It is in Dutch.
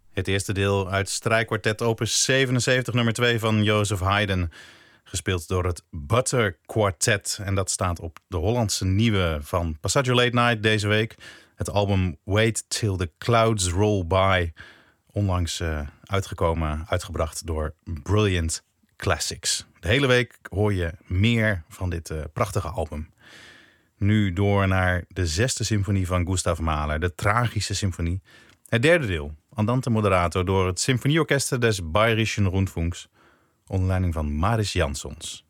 Het eerste deel uit strijkkwartet opus 77 nummer 2 van Joseph Haydn. Gespeeld door het Butter Quartet. En dat staat op de Hollandse nieuwe van Passaggio Late Night deze week. Het album Wait Till the Clouds Roll By. Onlangs uitgebracht door Brilliant Classics. De hele week hoor je meer van dit prachtige album. Nu door naar de 6e symfonie van Gustav Mahler. De Tragische Symfonie. Het derde deel. Andante moderato door het Symfonieorchester des Bayerischen Rundfunks. Onder leiding van Mariss Jansons.